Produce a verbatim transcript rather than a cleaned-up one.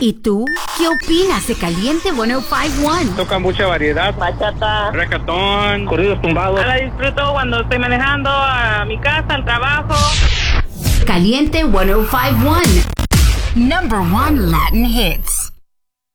¿Y tú? ¿Qué opinas de Caliente ciento cincuenta y uno? Toca mucha variedad. Bachata, reggaetón, corridos tumbados. la disfruto cuando estoy manejando a mi casa, al trabajo. Caliente ciento cincuenta y uno. Number one Latin hits.